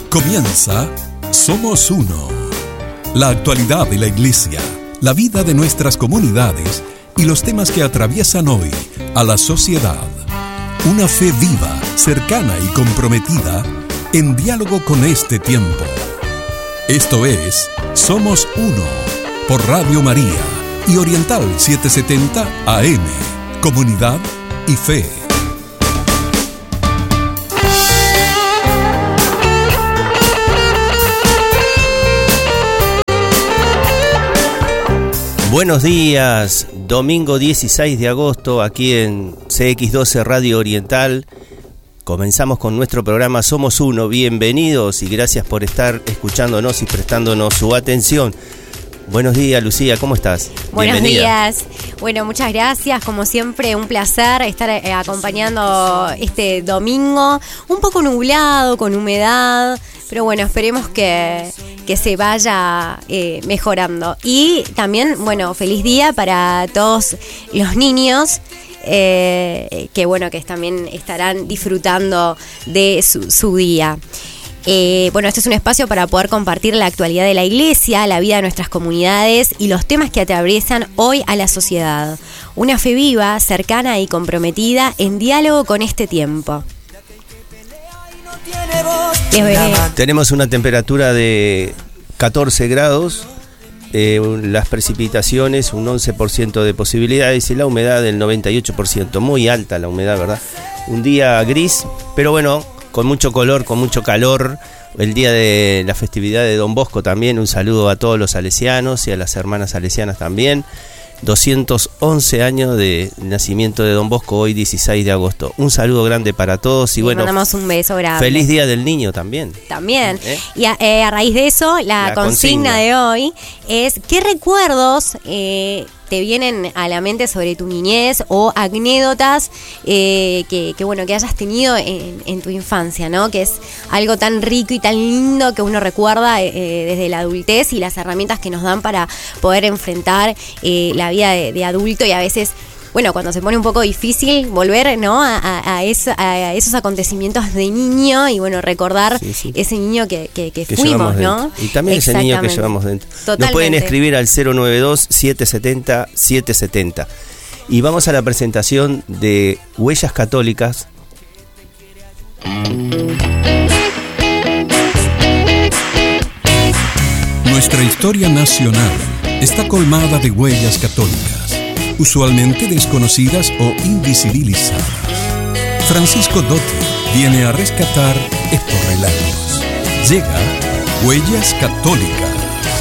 Comienza Somos Uno. La actualidad de la Iglesia, la vida de nuestras comunidades y los temas que atraviesan hoy a la sociedad. Una fe viva, cercana y comprometida en diálogo con este tiempo. Esto es Somos Uno por Radio María y Oriental 770 AM. Comunidad y fe. Buenos días, domingo 16 de agosto, aquí en CX12 Radio Oriental. Comenzamos con nuestro programa Somos Uno. Bienvenidos y gracias por estar escuchándonos y prestándonos su atención. Buenos días, Lucía, ¿cómo estás? Buenos días. Bueno, muchas gracias. Como siempre, un placer estar acompañando este domingo. Un poco nublado, con humedad, pero bueno, esperemos que se vaya mejorando. Y también, bueno, feliz día para todos los niños. Que bueno, que también estarán disfrutando de su día. Bueno, este es un espacio para poder compartir la actualidad de la Iglesia, la vida de nuestras comunidades y los temas que atraviesan hoy a la sociedad. Una fe viva, cercana y comprometida en diálogo con este tiempo. Tenemos una temperatura de 14 grados, las precipitaciones un 11% de posibilidades y la humedad del 98%. Muy alta la humedad, ¿verdad? Un día gris, pero bueno, con mucho color, con mucho calor. El día de la festividad de Don Bosco también, un saludo a todos los salesianos y a las hermanas salesianas también. 211 años de nacimiento de Don Bosco, hoy 16 de agosto. Un saludo grande para todos y bueno, mandamos un beso grande. Feliz Día del Niño también. Y a raíz de eso, la consigna de hoy es ¿qué recuerdos te vienen a la mente sobre tu niñez o anécdotas que bueno, que hayas tenido en tu infancia, ¿no? Que es algo tan rico y tan lindo que uno recuerda desde la adultez y las herramientas que nos dan para poder enfrentar la vida de adulto y a veces, bueno, cuando se pone un poco difícil volver, ¿no? a esos acontecimientos de niño y bueno, recordar ese niño que fuimos, ¿no? Y también ese niño que llevamos dentro. Totalmente. Nos pueden escribir al 092-770-770. Y vamos a la presentación de Huellas Católicas. Nuestra historia nacional está colmada de huellas católicas, usualmente desconocidas o invisibilizadas. Francisco Dotti viene a rescatar estos relatos. Llega Huellas Católicas.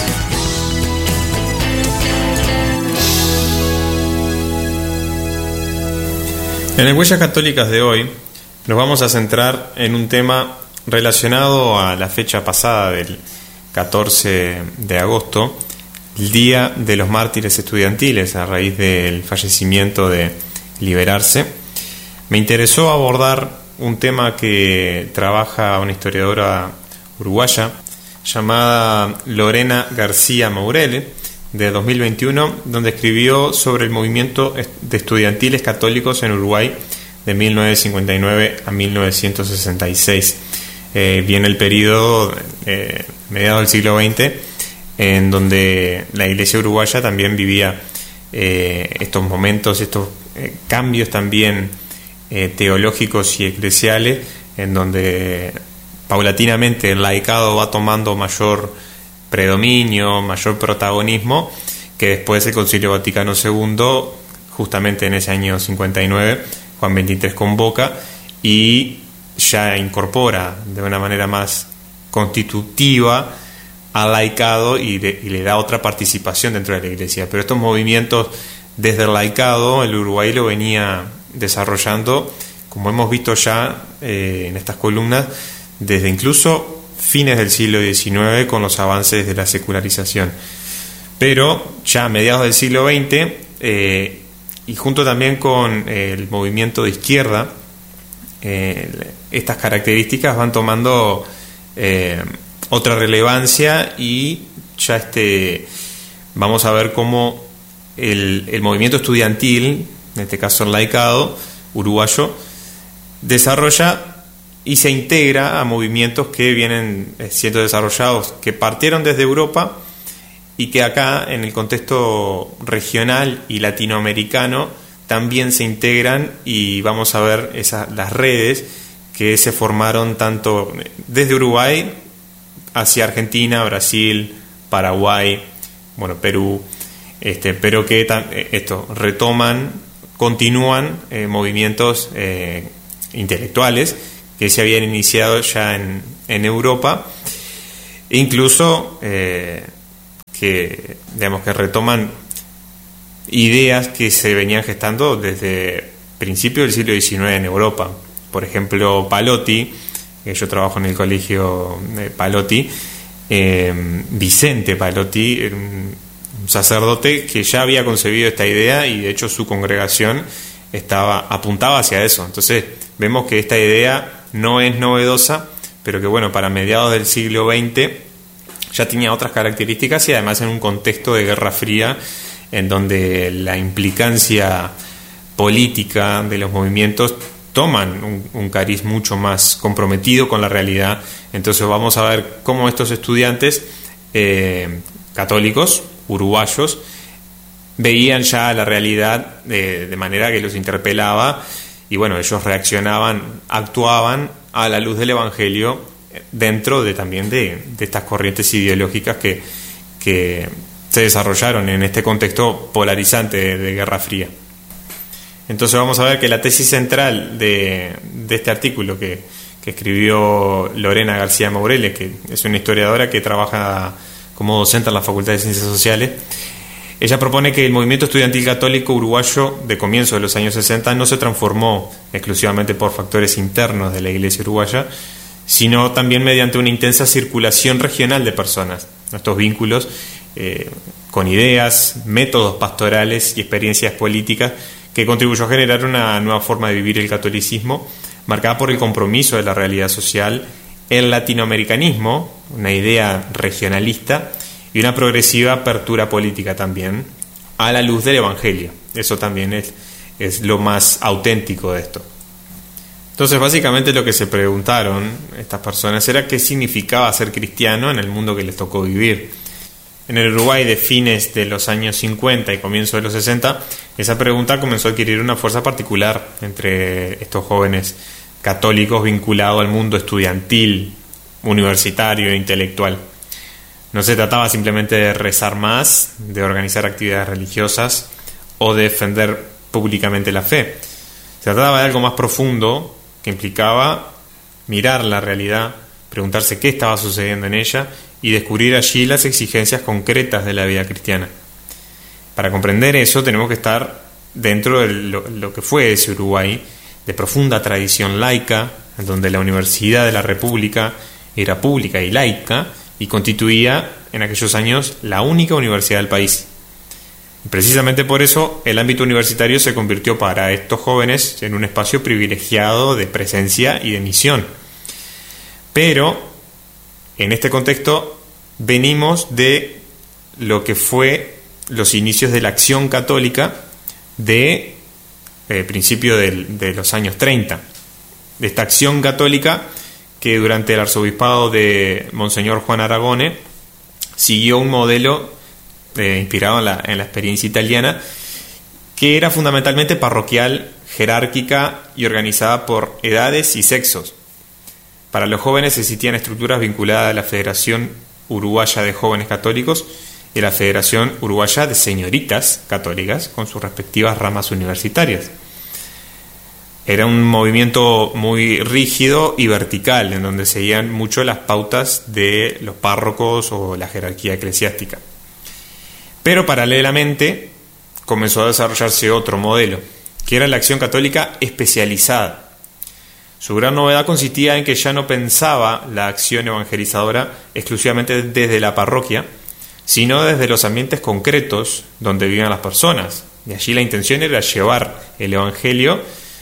En el Huellas Católicas de hoy nos vamos a centrar en un tema relacionado a la fecha pasada del 14 de agosto, el Día de los Mártires Estudiantiles, a raíz del fallecimiento de Liberarse. Me interesó abordar un tema que trabaja una historiadora uruguaya llamada Lorena García Mourelle, de 2021, donde escribió sobre el movimiento de estudiantiles católicos en Uruguay de 1959 a 1966. Viene el periodo mediados del siglo XX, en donde la Iglesia uruguaya también vivía estos momentos, estos cambios también teológicos y eclesiales, en donde paulatinamente el laicado va tomando mayor predominio, mayor protagonismo, que después el Concilio Vaticano II, justamente en ese año 59, Juan XXIII convoca y ya incorpora de una manera más constitutiva al laicado y le da otra participación dentro de la Iglesia. Pero estos movimientos desde el laicado, el Uruguay lo venía desarrollando, como hemos visto ya en estas columnas, desde incluso fines del siglo XIX con los avances de la secularización. Pero ya a mediados del siglo XX, y junto también con el movimiento de izquierda, estas características van tomando otra relevancia y ya vamos a ver cómo el movimiento estudiantil, en este caso el laicado uruguayo, desarrolla y se integra a movimientos que vienen siendo desarrollados, que partieron desde Europa y que acá en el contexto regional y latinoamericano también se integran, y vamos a ver las redes que se formaron tanto desde Uruguay hacia Argentina, Brasil, Paraguay, Perú, pero que retoman, continúan movimientos intelectuales que se habían iniciado ya en Europa, e incluso que retoman ideas que se venían gestando desde principios del siglo XIX en Europa. Por ejemplo, Palotti, que yo trabajo en el colegio de Palotti, Vicente Palotti, un sacerdote que ya había concebido esta idea, y de hecho su congregación apuntaba hacia eso. Entonces vemos que esta idea no es novedosa, pero que para mediados del siglo XX ya tenía otras características, y además en un contexto de Guerra Fría, en donde la implicancia política de los movimientos toman un cariz mucho más comprometido con la realidad. Entonces vamos a ver cómo estos estudiantes católicos, uruguayos, veían ya la realidad de manera que los interpelaba, y ellos reaccionaban, actuaban a la luz del Evangelio dentro también de estas corrientes ideológicas que se desarrollaron en este contexto polarizante de Guerra Fría. Entonces vamos a ver que la tesis central de este artículo que escribió Lorena García Moureles, que es una historiadora que trabaja como docente en la Facultad de Ciencias Sociales, ella propone que el movimiento estudiantil católico uruguayo de comienzo de los años 60 no se transformó exclusivamente por factores internos de la Iglesia uruguaya, sino también mediante una intensa circulación regional de personas. Estos vínculos con ideas, métodos pastorales y experiencias políticas que contribuyó a generar una nueva forma de vivir el catolicismo, marcada por el compromiso de la realidad social, el latinoamericanismo, una idea regionalista, y una progresiva apertura política también a la luz del Evangelio. Eso también es lo más auténtico de esto. Entonces, básicamente lo que se preguntaron estas personas era qué significaba ser cristiano en el mundo que les tocó vivir. En el Uruguay de fines de los años 50 y comienzo de los 60, esa pregunta comenzó a adquirir una fuerza particular entre estos jóvenes católicos vinculados al mundo estudiantil, universitario e intelectual. No se trataba simplemente de rezar más, de organizar actividades religiosas o de defender públicamente la fe. Se trataba de algo más profundo que implicaba mirar la realidad, preguntarse qué estaba sucediendo en ella y descubrir allí las exigencias concretas de la vida cristiana. Para comprender eso tenemos que estar dentro de lo que fue ese Uruguay de profunda tradición laica, en donde la Universidad de la República era pública y laica y constituía en aquellos años la única universidad del país. Y precisamente por eso el ámbito universitario se convirtió para estos jóvenes en un espacio privilegiado de presencia y de misión. Pero en este contexto venimos de lo que fue los inicios de la acción católica de principio de los años 30. De esta acción católica que durante el arzobispado de Monseñor Juan Aragone siguió un modelo inspirado en la experiencia italiana, que era fundamentalmente parroquial, jerárquica y organizada por edades y sexos. Para los jóvenes existían estructuras vinculadas a la Federación Uruguaya de Jóvenes Católicos y a la Federación Uruguaya de Señoritas Católicas, con sus respectivas ramas universitarias. Era un movimiento muy rígido y vertical, en donde seguían mucho las pautas de los párrocos o la jerarquía eclesiástica. Pero paralelamente comenzó a desarrollarse otro modelo, que era la acción católica especializada. Su gran novedad consistía en que ya no pensaba la acción evangelizadora exclusivamente desde la parroquia, sino desde los ambientes concretos donde vivían las personas. Y allí la intención era llevar el evangelio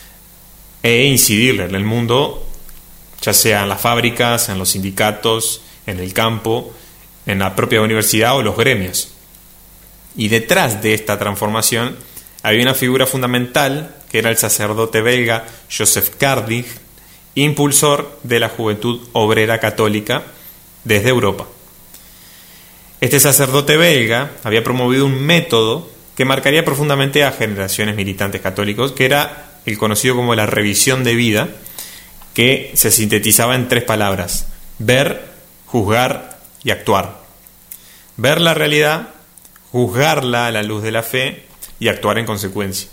e incidirle en el mundo, ya sea en las fábricas, en los sindicatos, en el campo, en la propia universidad o los gremios. Y detrás de esta transformación había una figura fundamental, que era el sacerdote belga Joseph Cardinge, impulsor de la Juventud Obrera Católica desde Europa. Este sacerdote belga había promovido un método que marcaría profundamente a generaciones militantes católicos, que era el conocido como la revisión de vida, que se sintetizaba en 3 palabras: ver, juzgar y actuar. Ver la realidad, juzgarla a la luz de la fe y actuar en consecuencia.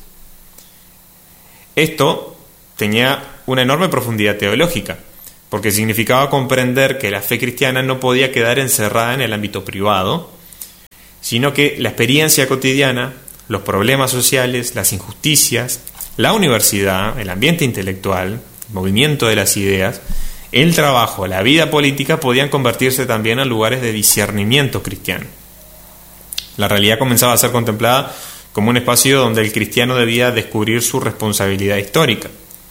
Esto tenía una enorme profundidad teológica, porque significaba comprender que la fe cristiana no podía quedar encerrada en el ámbito privado, sino que la experiencia cotidiana, los problemas sociales, las injusticias, la universidad, el ambiente intelectual, el movimiento de las ideas, el trabajo, la vida política podían convertirse también en lugares de discernimiento cristiano. La realidad comenzaba a ser contemplada como un espacio donde el cristiano debía descubrir su responsabilidad histórica.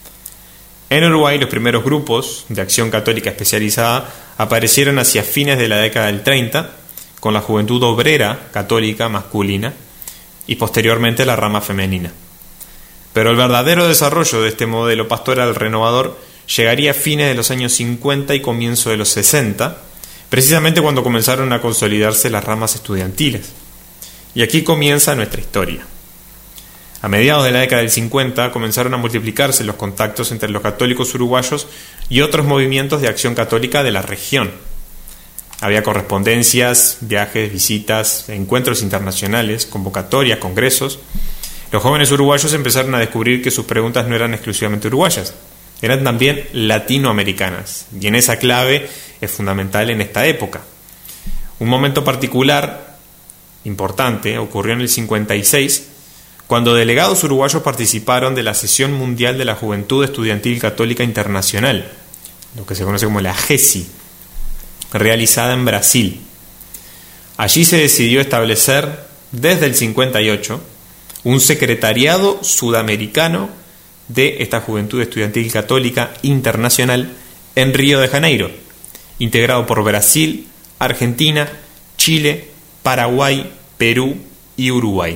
En Uruguay, los primeros grupos de acción católica especializada aparecieron hacia fines de la década del 30, con la Juventud Obrera Católica masculina y posteriormente la rama femenina. Pero el verdadero desarrollo de este modelo pastoral renovador llegaría a fines de los años 50 y comienzo de los 60, precisamente cuando comenzaron a consolidarse las ramas estudiantiles. Y aquí comienza nuestra historia. A mediados de la década del 50 comenzaron a multiplicarse los contactos entre los católicos uruguayos y otros movimientos de acción católica de la región. Había correspondencias, viajes, visitas, encuentros internacionales, convocatorias, congresos. Los jóvenes uruguayos empezaron a descubrir que sus preguntas no eran exclusivamente uruguayas, eran también latinoamericanas, y en esa clave es fundamental en esta época. Un momento particular, importante, ocurrió en el 56, cuando delegados uruguayos participaron de la Sesión Mundial de la Juventud Estudiantil Católica Internacional, lo que se conoce como la GESI, realizada en Brasil. Allí se decidió establecer, desde el 58, un secretariado sudamericano de esta Juventud Estudiantil Católica Internacional en Río de Janeiro, integrado por Brasil, Argentina, Chile, Paraguay, Perú y Uruguay.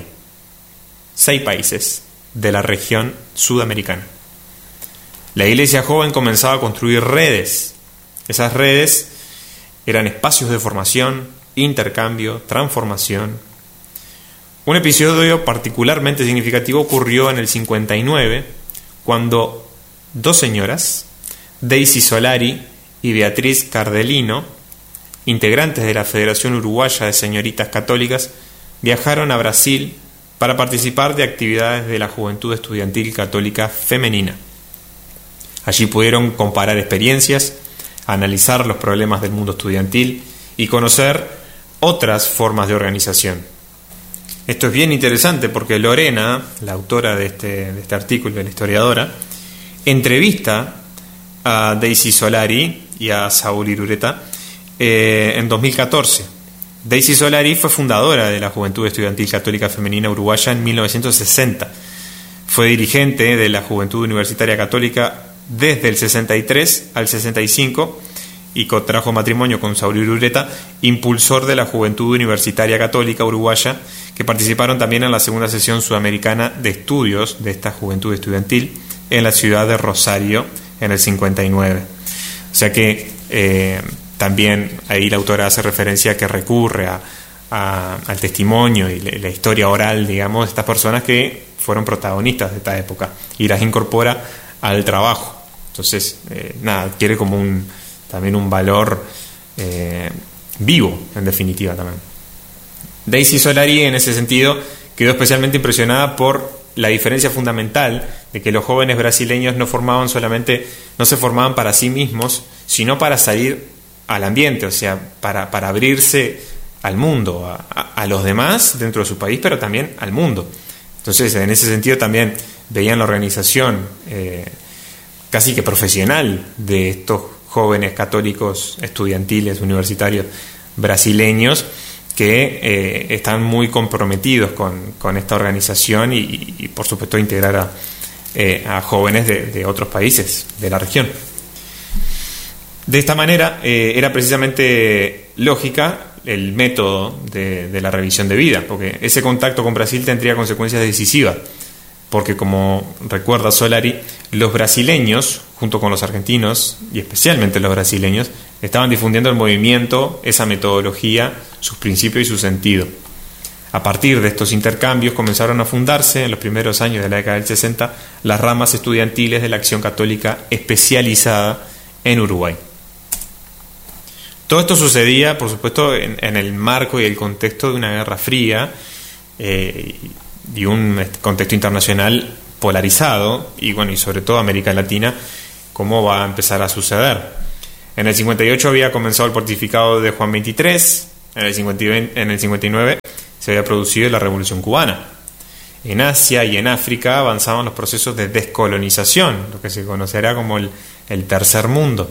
6 países de la región sudamericana. La iglesia joven comenzaba a construir redes. Esas redes eran espacios de formación, intercambio, transformación. Un episodio particularmente significativo ocurrió en el 59, cuando 2 señoras, Daisy Solari y Beatriz Cardelino, integrantes de la Federación Uruguaya de Señoritas Católicas, viajaron a Brasil para participar de actividades de la Juventud Estudiantil Católica Femenina. Allí pudieron comparar experiencias, analizar los problemas del mundo estudiantil y conocer otras formas de organización. Esto es bien interesante porque Lorena, la autora de este artículo, la historiadora, entrevista a Daisy Solari y a Saúl Irureta en 2014. Daisy Solari fue fundadora de la Juventud Estudiantil Católica Femenina Uruguaya en 1960. Fue dirigente de la Juventud Universitaria Católica desde el 63 al 65 y contrajo matrimonio con Saúl Irureta, impulsor de la Juventud Universitaria Católica Uruguaya, que participaron también en la segunda sesión sudamericana de estudios de esta Juventud Estudiantil en la ciudad de Rosario en el 59. O sea que también ahí la autora hace referencia a que recurre al testimonio y la historia oral, digamos, de estas personas que fueron protagonistas de esta época y las incorpora al trabajo. Entonces, adquiere como también un valor vivo, en definitiva también. Daisy Solari, en ese sentido, quedó especialmente impresionada por la diferencia fundamental de que los jóvenes brasileños no se formaban para sí mismos, sino para salir al ambiente, o sea, para abrirse al mundo, a los demás dentro de su país, pero también al mundo. Entonces, en ese sentido también veían la organización casi que profesional de estos jóvenes católicos estudiantiles, universitarios brasileños, que están muy comprometidos con esta organización y por supuesto integrar a jóvenes de otros países de la región. De esta manera era precisamente lógica el método de la revisión de vida, porque ese contacto con Brasil tendría consecuencias decisivas, porque como recuerda Solari, los brasileños, junto con los argentinos, y especialmente los brasileños, estaban difundiendo el movimiento, esa metodología, sus principios y su sentido. A partir de estos intercambios comenzaron a fundarse, en los primeros años de la década del 60, las ramas estudiantiles de la Acción Católica especializada en Uruguay. Todo esto sucedía, por supuesto, en el marco y el contexto de una guerra fría y un contexto internacional polarizado, y sobre todo América Latina, como va a empezar a suceder. En el 58 había comenzado el pontificado de Juan XXIII, en el 59 se había producido la Revolución Cubana. En Asia y en África avanzaban los procesos de descolonización, lo que se conocerá como el tercer mundo.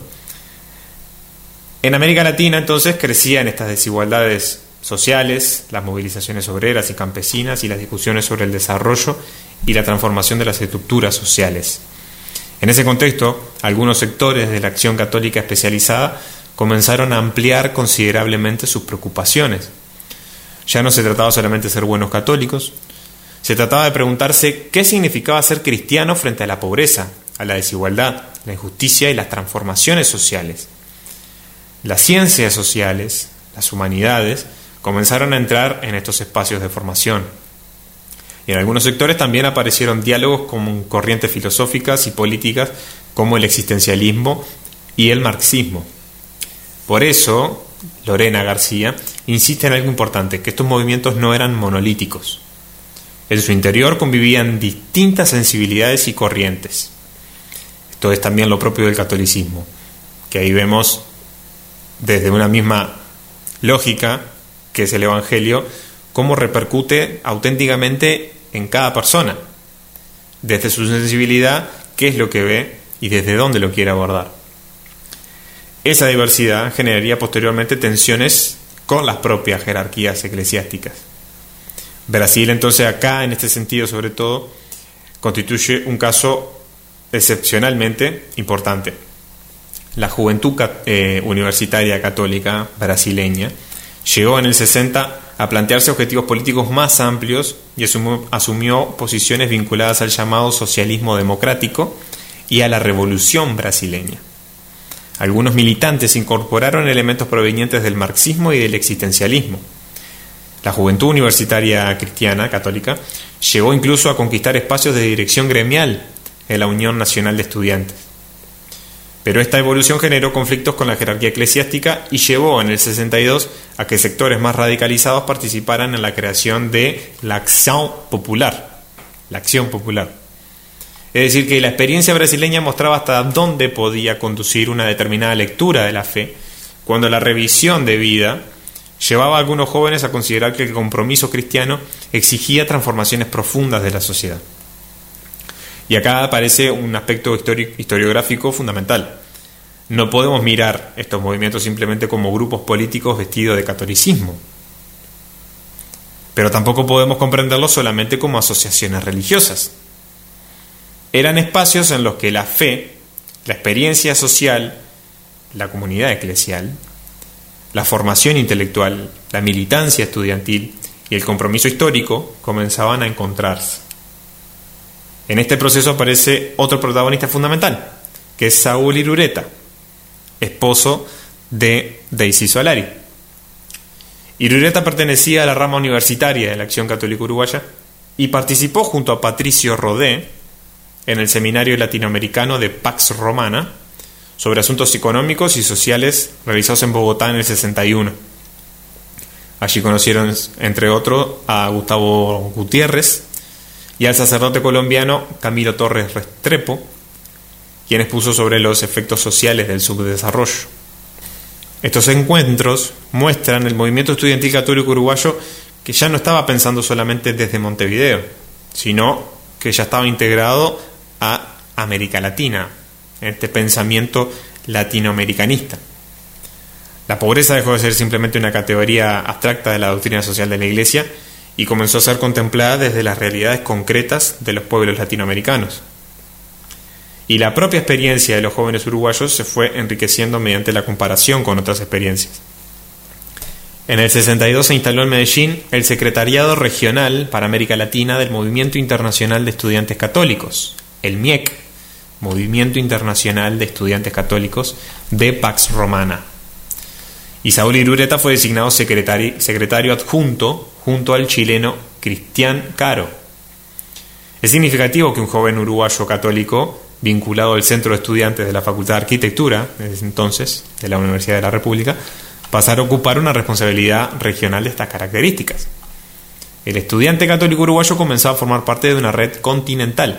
En América Latina entonces crecían estas desigualdades sociales, las movilizaciones obreras y campesinas y las discusiones sobre el desarrollo y la transformación de las estructuras sociales. En ese contexto, algunos sectores de la Acción Católica especializada comenzaron a ampliar considerablemente sus preocupaciones. Ya no se trataba solamente de ser buenos católicos, se trataba de preguntarse qué significaba ser cristiano frente a la pobreza, a la desigualdad, la injusticia y las transformaciones sociales. Las ciencias sociales, las humanidades, comenzaron a entrar en estos espacios de formación. Y en algunos sectores también aparecieron diálogos con corrientes filosóficas y políticas como el existencialismo y el marxismo. Por eso, Lorena García insiste en algo importante, que estos movimientos no eran monolíticos. En su interior convivían distintas sensibilidades y corrientes. Esto es también lo propio del catolicismo, que ahí vemos desde una misma lógica, que es el Evangelio, cómo repercute auténticamente en cada persona, desde su sensibilidad, qué es lo que ve y desde dónde lo quiere abordar. Esa diversidad generaría posteriormente tensiones con las propias jerarquías eclesiásticas. Brasil, entonces, acá, en este sentido sobre todo, constituye un caso excepcionalmente importante. La juventud universitaria católica brasileña llegó en el 60 a plantearse objetivos políticos más amplios y asumió posiciones vinculadas al llamado socialismo democrático y a la revolución brasileña. Algunos militantes incorporaron elementos provenientes del marxismo y del existencialismo. La juventud universitaria cristiana católica llegó incluso a conquistar espacios de dirección gremial en la Unión Nacional de Estudiantes. Pero esta evolución generó conflictos con la jerarquía eclesiástica y llevó en el 62 a que sectores más radicalizados participaran en la creación de la Acción Popular. La Acción Popular. Es decir, que la experiencia brasileña mostraba hasta dónde podía conducir una determinada lectura de la fe, cuando la revisión de vida llevaba a algunos jóvenes a considerar que el compromiso cristiano exigía transformaciones profundas de la sociedad. Y acá aparece un aspecto historiográfico fundamental. No podemos mirar estos movimientos simplemente como grupos políticos vestidos de catolicismo, pero tampoco podemos comprenderlos solamente como asociaciones religiosas. Eran espacios en los que la fe, la experiencia social, la comunidad eclesial, la formación intelectual, la militancia estudiantil y el compromiso histórico comenzaban a encontrarse. En este proceso aparece otro protagonista fundamental, que es Saúl Irureta, esposo de Daisy Solari. Irureta pertenecía a la rama universitaria de la Acción Católica Uruguaya y participó junto a Patricio Rodé en el seminario latinoamericano de Pax Romana sobre asuntos económicos y sociales realizados en Bogotá en el 61. Allí conocieron, entre otros, a Gustavo Gutiérrez y al sacerdote colombiano Camilo Torres Restrepo, quien expuso sobre los efectos sociales del subdesarrollo. Estos encuentros muestran el movimiento estudiantil católico uruguayo que ya no estaba pensando solamente desde Montevideo, sino que ya estaba integrado a América Latina, en este pensamiento latinoamericanista. La pobreza dejó de ser simplemente una categoría abstracta de la doctrina social de la Iglesia y comenzó a ser contemplada desde las realidades concretas de los pueblos latinoamericanos. Y la propia experiencia de los jóvenes uruguayos se fue enriqueciendo mediante la comparación con otras experiencias. En el 62 se instaló en Medellín el Secretariado Regional para América Latina del Movimiento Internacional de Estudiantes Católicos, el MIEC, Movimiento Internacional de Estudiantes Católicos de Pax Romana. Y Saúl Irureta fue designado secretario adjunto junto al chileno Cristian Caro. Es significativo que un joven uruguayo católico vinculado al Centro de Estudiantes de la Facultad de Arquitectura, desde entonces, de la Universidad de la República, pasara a ocupar una responsabilidad regional de estas características. El estudiante católico uruguayo comenzó a formar parte de una red continental.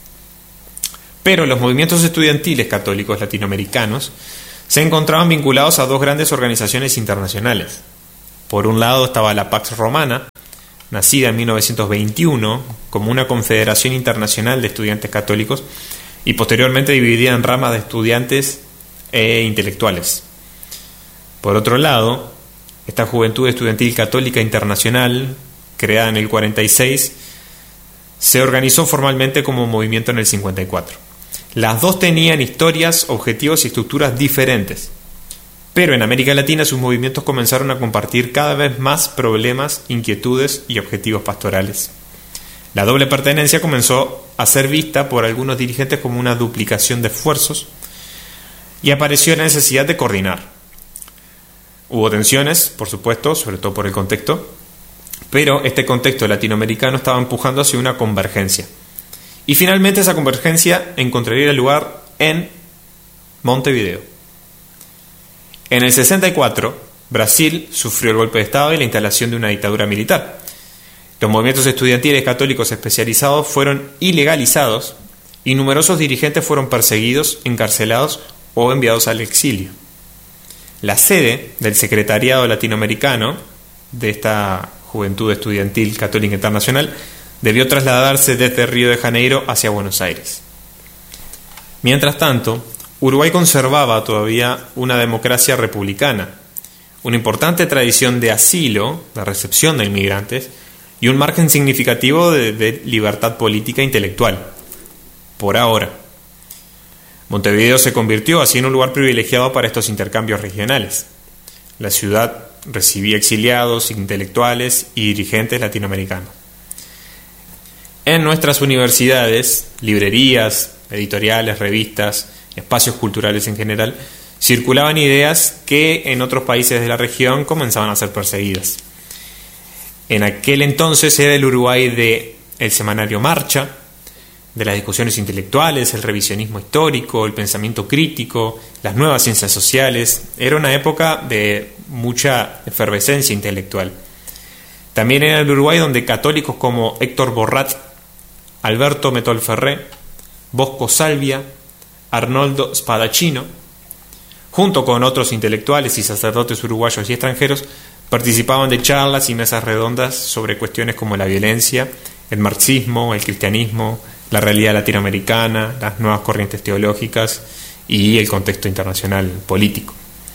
Pero los movimientos estudiantiles católicos latinoamericanos se encontraban vinculados a dos grandes organizaciones internacionales. Por un lado estaba la Pax Romana, nacida en 1921 como una confederación internacional de estudiantes católicos y posteriormente dividida en ramas de estudiantes e intelectuales. Por otro lado, esta Juventud Estudiantil Católica Internacional, creada en el 46, se organizó formalmente como movimiento en el 54. Las dos tenían historias, objetivos y estructuras diferentes, pero en América Latina sus movimientos comenzaron a compartir cada vez más problemas, inquietudes y objetivos pastorales. La doble pertenencia comenzó a ser vista por algunos dirigentes como una duplicación de esfuerzos y apareció la necesidad de coordinar. Hubo tensiones, por supuesto, sobre todo por el contexto, pero este contexto latinoamericano estaba empujando hacia una convergencia. Y finalmente esa convergencia encontraría lugar en Montevideo. En el 64, Brasil sufrió el golpe de Estado y la instalación de una dictadura militar. Los movimientos estudiantiles católicos especializados fueron ilegalizados y numerosos dirigentes fueron perseguidos, encarcelados o enviados al exilio. La sede del Secretariado Latinoamericano de esta Juventud Estudiantil Católica Internacional debió trasladarse desde Río de Janeiro hacia Buenos Aires. Mientras tanto, Uruguay conservaba todavía una democracia republicana, una importante tradición de asilo, de recepción de inmigrantes, y un margen significativo de libertad política e intelectual. Por ahora. Montevideo se convirtió así en un lugar privilegiado para estos intercambios regionales. La ciudad recibía exiliados, intelectuales y dirigentes latinoamericanos. En nuestras universidades, librerías, editoriales, revistas, espacios culturales en general, circulaban ideas que en otros países de la región comenzaban a ser perseguidas. En aquel entonces era el Uruguay de el semanario Marcha, de las discusiones intelectuales, el revisionismo histórico, el pensamiento crítico, las nuevas ciencias sociales. Era una época de mucha efervescencia intelectual. También era el Uruguay donde católicos como Héctor Borrat, Alberto Metol-Ferré, Bosco Salvia, Arnoldo Spadachino, junto con otros intelectuales y sacerdotes uruguayos y extranjeros, participaban de charlas y mesas redondas sobre cuestiones como la violencia, el marxismo, el cristianismo, la realidad latinoamericana, las nuevas corrientes teológicas y el contexto internacional político.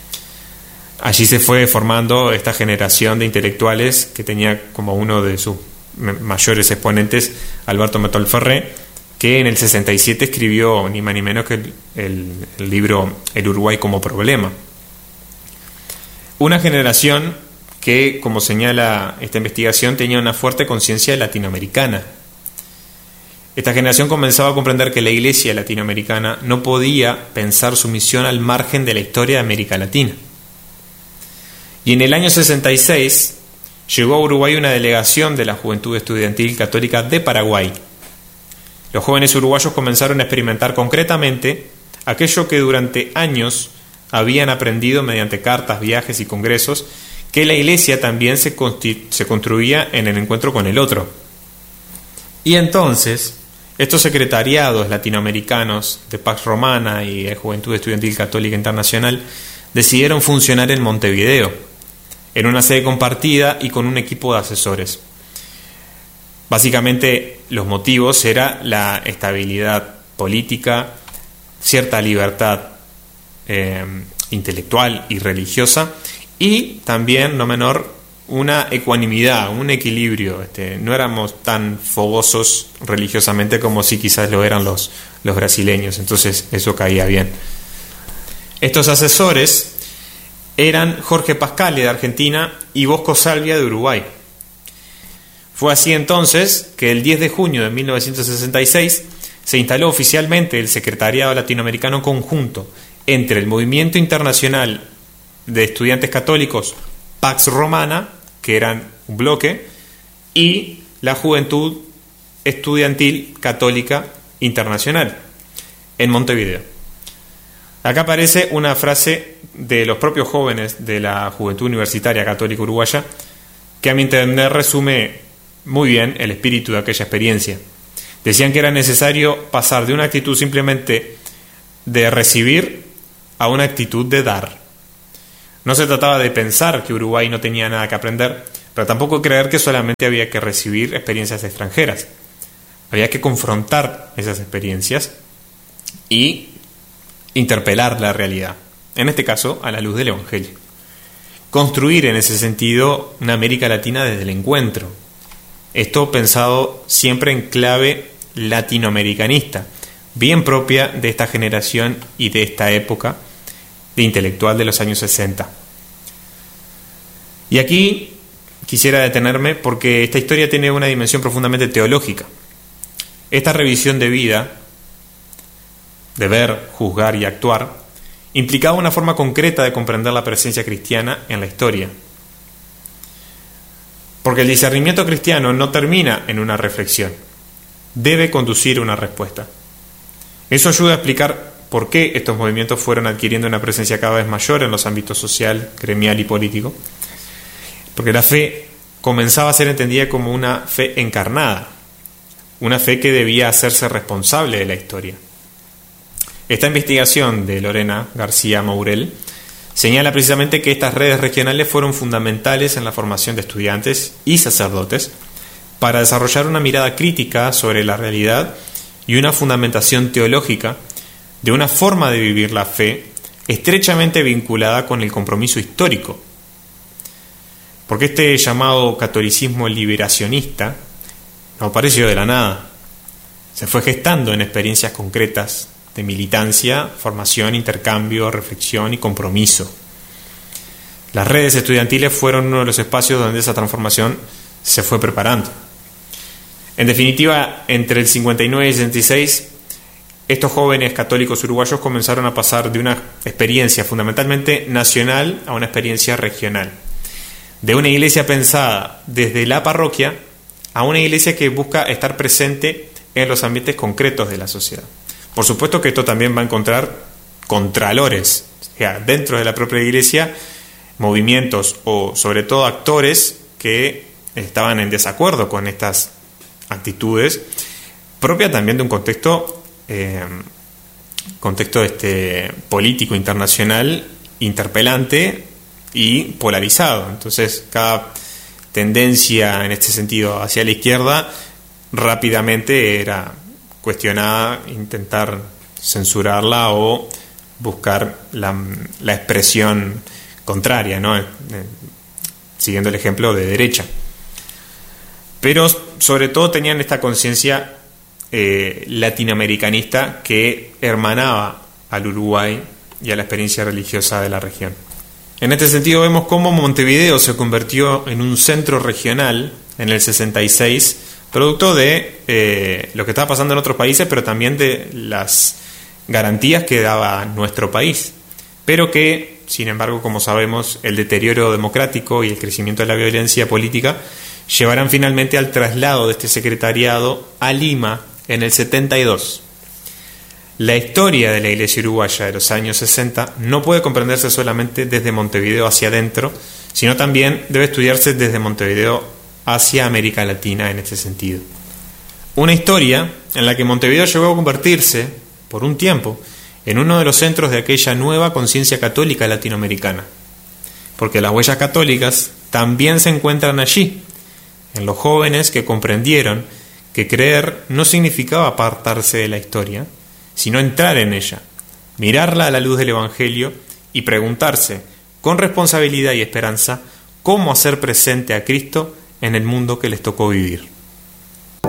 Allí se fue formando esta generación de intelectuales que tenía como uno de sus mayores exponentes Alberto Metol-Ferré, que en el 67 escribió ni más ni menos que el libro El Uruguay como problema. Una generación que, como señala esta investigación, tenía una fuerte conciencia latinoamericana. Esta generación comenzaba a comprender que la Iglesia latinoamericana no podía pensar su misión al margen de la historia de América Latina. Y en el año 66 llegó a Uruguay una delegación de la Juventud Estudiantil Católica de Paraguay. Los jóvenes uruguayos comenzaron a experimentar concretamente aquello que durante años habían aprendido mediante cartas, viajes y congresos, que la Iglesia también se construía en el encuentro con el otro. Y entonces, estos secretariados latinoamericanos de Pax Romana y de Juventud Estudiantil Católica Internacional decidieron funcionar en Montevideo, en una sede compartida y con un equipo de asesores. Básicamente, los motivos eran la estabilidad política, cierta libertad intelectual y religiosa, y también, no menor, una ecuanimidad, un equilibrio. No éramos tan fogosos religiosamente como si quizás lo eran los brasileños, entonces eso caía bien. Estos asesores eran Jorge Pascale de Argentina y Bosco Salvia de Uruguay. Fue así entonces que el 10 de junio de 1966 se instaló oficialmente el Secretariado Latinoamericano Conjunto entre el Movimiento Internacional de Estudiantes Católicos, Pax Romana, que eran un bloque, y la Juventud Estudiantil Católica Internacional, en Montevideo. Acá aparece una frase de los propios jóvenes de la Juventud Universitaria Católica Uruguaya, que a mi entender resume muy bien el espíritu de aquella experiencia. Decían que era necesario pasar de una actitud simplemente de recibir a una actitud de dar. No se trataba de pensar que Uruguay no tenía nada que aprender, pero tampoco creer que solamente había que recibir experiencias extranjeras. Había que confrontar esas experiencias y interpelar la realidad, en este caso a la luz del Evangelio. Construir en ese sentido una América Latina desde el encuentro. Esto pensado siempre en clave latinoamericanista, bien propia de esta generación y de esta época de intelectual de los años 60. Y aquí quisiera detenerme porque esta historia tiene una dimensión profundamente teológica. Esta revisión de vida, de ver, juzgar y actuar, implicaba una forma concreta de comprender la presencia cristiana en la historia. Porque el discernimiento cristiano no termina en una reflexión, debe conducir a una respuesta. Eso ayuda a explicar por qué estos movimientos fueron adquiriendo una presencia cada vez mayor en los ámbitos social, gremial y político. Porque la fe comenzaba a ser entendida como una fe encarnada, una fe que debía hacerse responsable de la historia. Esta investigación de Lorena García Mourel señala precisamente que estas redes regionales fueron fundamentales en la formación de estudiantes y sacerdotes para desarrollar una mirada crítica sobre la realidad y una fundamentación teológica de una forma de vivir la fe estrechamente vinculada con el compromiso histórico. Porque este llamado catolicismo liberacionista no apareció de la nada, se fue gestando en experiencias concretas de militancia, formación, intercambio, reflexión y compromiso. Las redes estudiantiles fueron uno de los espacios donde esa transformación se fue preparando. En definitiva, entre el 59 y el 66, estos jóvenes católicos uruguayos comenzaron a pasar de una experiencia fundamentalmente nacional a una experiencia regional. De una iglesia pensada desde la parroquia a una iglesia que busca estar presente en los ambientes concretos de la sociedad. Por supuesto que esto también va a encontrar contralores, o sea, dentro de la propia iglesia, movimientos o sobre todo actores que estaban en desacuerdo con estas actitudes, propia también de un contexto político internacional interpelante y polarizado. Entonces, cada tendencia en este sentido hacia la izquierda rápidamente era cuestionada, intentar censurarla o buscar la expresión contraria, ¿no? Siguiendo el ejemplo de derecha. Pero sobre todo tenían esta conciencia latinoamericanista que hermanaba al Uruguay y a la experiencia religiosa de la región. En este sentido vemos cómo Montevideo se convirtió en un centro regional en el 66, producto de lo que estaba pasando en otros países, pero también de las garantías que daba nuestro país, pero que, sin embargo, como sabemos, el deterioro democrático y el crecimiento de la violencia política llevarán finalmente al traslado de este secretariado a Lima en el 72. La historia de la Iglesia uruguaya de los años 60 no puede comprenderse solamente desde Montevideo hacia adentro, sino también debe estudiarse desde Montevideo hacia América Latina en este sentido. Una historia en la que Montevideo llegó a convertirse, por un tiempo, en uno de los centros de aquella nueva conciencia católica latinoamericana, porque las huellas católicas también se encuentran allí, en los jóvenes que comprendieron que creer no significaba apartarse de la historia, sino entrar en ella, mirarla a la luz del Evangelio y preguntarse, con responsabilidad y esperanza, cómo hacer presente a Cristo en el mundo que les tocó vivir.